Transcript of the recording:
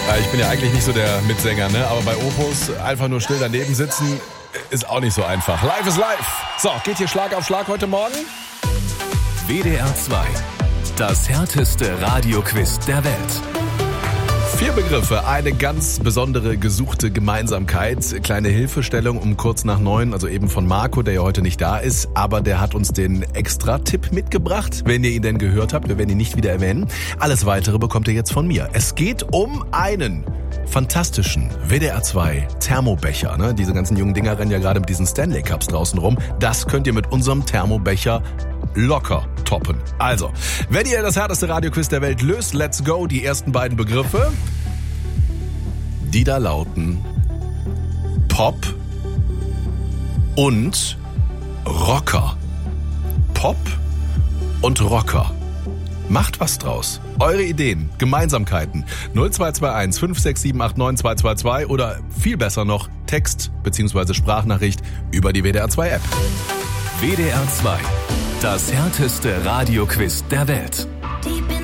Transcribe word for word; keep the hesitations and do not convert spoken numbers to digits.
Ja, ich bin ja eigentlich nicht so der Mitsänger, ne? Aber bei Opus einfach nur still daneben sitzen ist auch nicht so einfach. Live ist live. So, geht hier Schlag auf Schlag heute Morgen? W D R zwei. Das härteste Radioquiz der Welt. Vier Begriffe, eine ganz besondere gesuchte Gemeinsamkeit. Kleine Hilfestellung um kurz nach neun, also eben von Marco, der ja heute nicht da ist. Aber der hat uns den Extra-Tipp mitgebracht, wenn ihr ihn denn gehört habt. Wir werden ihn nicht wieder erwähnen. Alles Weitere bekommt ihr jetzt von mir. Es geht um einen fantastischen W D R zwei Thermobecher. Ne? Diese ganzen jungen Dinger rennen ja gerade mit diesen Stanley Cups draußen rum. Das könnt ihr mit unserem Thermobecher locker toppen. Also, wenn ihr das härteste Radioquiz der Welt löst, let's go. Die ersten beiden Begriffe, die da lauten Pop und Rocker. Pop und Rocker. Macht was draus. Eure Ideen, Gemeinsamkeiten. null zwei zwei eins fünf sechs sieben acht neun zwei zwei zwei oder viel besser noch Text bzw. Sprachnachricht über die W D R zwei App. W D R zwei. Das härteste Radioquiz der Welt.